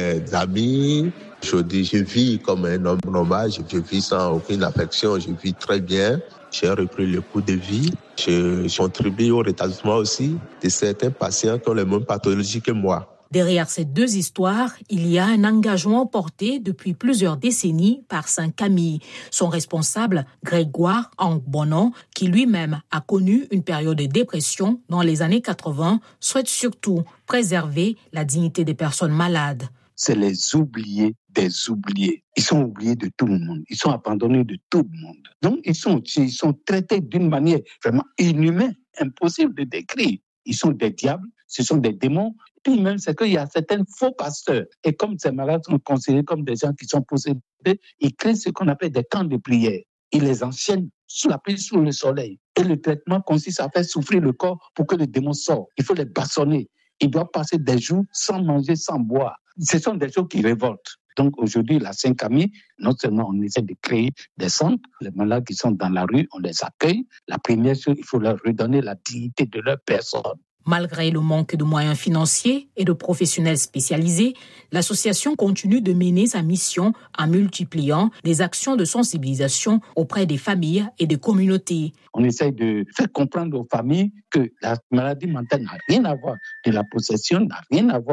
d'amis. Je dis, je vis comme un homme normal, je vis sans aucune affection, je vis très bien. J'ai repris le cours de vie. Je contribue au rétablissement aussi de certains patients qui ont les mêmes pathologies que moi. Derrière ces deux histoires, il y a un engagement porté depuis plusieurs décennies par Saint-Camille. Son responsable, Grégoire Angbonon, qui lui-même a connu une période de dépression dans les années quatre-vingts, souhaite surtout préserver la dignité des personnes malades. C'est les oubliés des oubliés. Ils sont oubliés de tout le monde. Ils sont abandonnés de tout le monde. Donc, ils sont, ils sont traités d'une manière vraiment inhumaine, impossible de décrire. Ils sont des diables, ce sont des démons. Puis même, c'est qu'il y a certains faux pasteurs. Et comme ces malades sont considérés comme des gens qui sont possédés, ils créent ce qu'on appelle des camps de prière. Ils les enchaînent sous la pluie, sous le soleil. Et le traitement consiste à faire souffrir le corps pour que le démon sorte. Il faut les bâillonner. Ils doivent passer des jours sans manger, sans boire. Ce sont des choses qui révoltent. Donc aujourd'hui, la Saint-Camille, non seulement on essaie de créer des centres, les malades qui sont dans la rue, on les accueille. La première chose, il faut leur redonner la dignité de leur personne. Malgré le manque de moyens financiers et de professionnels spécialisés, l'association continue de mener sa mission en multipliant les actions de sensibilisation auprès des familles et des communautés. On essaie de faire comprendre aux familles que la maladie mentale n'a rien à voir de la possession, n'a rien à voir